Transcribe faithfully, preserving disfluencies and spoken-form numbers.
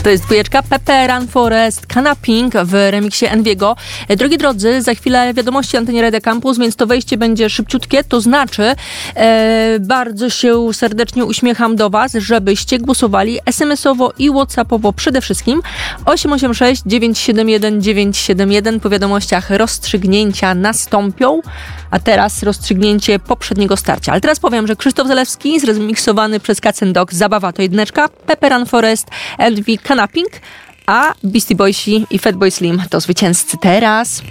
To jest dwójeczka Pepe, Run Forest, Canaping w remiksie Enviego. Drogi drodzy, za chwilę wiadomości Antenie Radia Campus, więc to wejście będzie szybciutkie, to znaczy e, bardzo się serdecznie uśmiecham do Was, żebyście głosowali es em esowo i whatsappowo przede wszystkim osiem osiem sześć dziewięć siedem jeden dziewięć siedem jeden. Po wiadomościach rozstrzygnięcia nastąpią, a teraz rozstrzygnięcie poprzedniego starcia. Ale teraz powiem, że Krzysztof Zalewski zremiksowany przez Cats and Dogs, Zabawa to jedyneczka, Pepe, Run Forest, Envy, Canaping, a Beastie Boysi i Fatboy Slim to zwycięzcy teraz.